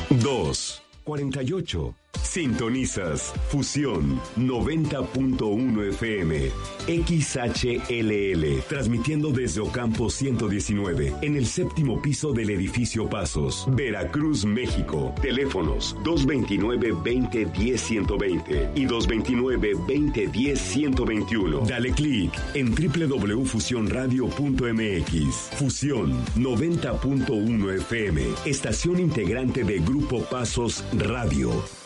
248. Sintonizas Fusión 90.1 FM XHLL, transmitiendo desde Ocampo 119 en el séptimo piso del edificio Pasos, Veracruz, México. Teléfonos 229-2010-120 y 229-2010-121. Dale clic en www.fusionradio.mx. Fusión 90.1 FM, estación integrante de Grupo Pasos Radio.